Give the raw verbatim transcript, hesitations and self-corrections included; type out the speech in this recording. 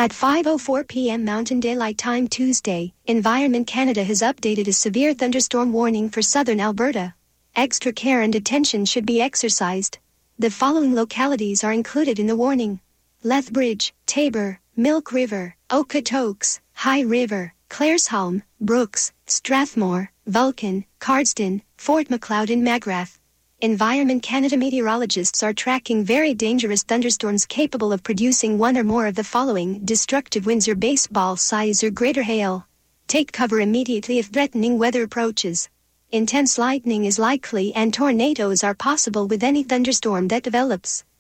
At five oh four p m Mountain Daylight Time Tuesday, Environment Canada has updated a severe thunderstorm warning for southern Alberta. Extra care and attention should be exercised. The following localities are included in the warning: Lethbridge, Tabor, Milk River, Okotoks, High River, Claresholm, Brooks, Strathmore, Vulcan, Cardston, Fort Macleod and Magrath. Environment Canada meteorologists are tracking very dangerous thunderstorms capable of producing one or more of the following destructive winds or baseball size or greater hail. Take cover immediately if threatening weather approaches. Intense lightning is likely and tornadoes are possible with any thunderstorm that develops.